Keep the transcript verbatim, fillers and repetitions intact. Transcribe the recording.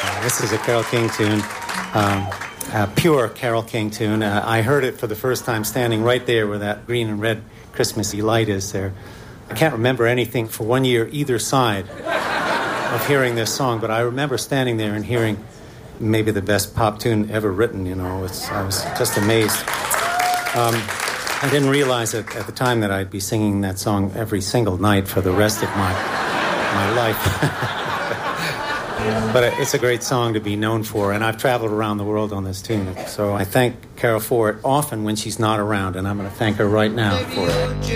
This is a Carole King tune, um, a pure Carole King tune. Uh, I heard it for the first time standing right there where that green and red Christmassy light is there. I can't remember anything for one year either side of hearing this song, but I remember standing there and hearing maybe the best pop tune ever written, you know. It's, I was just amazed. Um, I didn't realize it at the time that I'd be singing that song every single night for the rest of my, my life. But it's a great song to be known for, and I've traveled around the world on this tune. So I thank Carole for it often when she's not around, and I'm going to thank her right now for it.